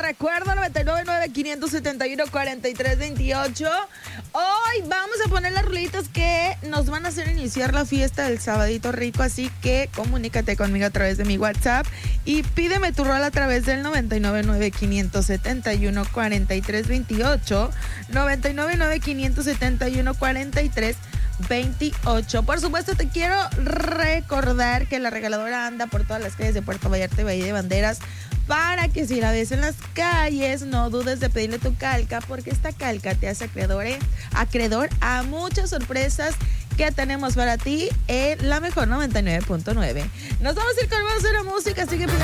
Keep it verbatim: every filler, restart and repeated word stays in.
recuerdo, noventa y nueve nueve, quinientos setenta y uno, cuarenta y tres veintiocho. Hoy vamos a poner las rolitas que nos van a hacer iniciar la fiesta del sabadito rico, así que comunícate conmigo a través de mi WhatsApp y pídeme tu rol a través del noventa y nueve nueve, quinientos setenta y uno, cuarenta y tres veintiocho, noventa y nueve nueve, quinientos setenta y uno, cuarenta y tres veintiocho. Por supuesto, te quiero recordar que la regaladora anda por todas las calles de Puerto Vallarta y Bahía de Banderas, para que si la ves en las calles no dudes de pedirle tu calca, porque esta calca te hace acreedor, eh, acreedor a muchas sorpresas que tenemos para ti en la mejor noventa y nueve punto nueve. Nos vamos a ir con más de la música, así que